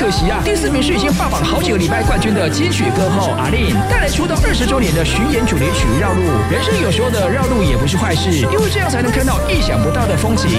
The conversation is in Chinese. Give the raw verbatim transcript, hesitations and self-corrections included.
可惜啊，第四名是已经霸榜好几个礼拜冠军的金曲歌后阿令，带来出道二十周年的巡演主题曲《绕路》。人生有时候的绕路也不是坏事，因为这样才能看到意想不到的风景。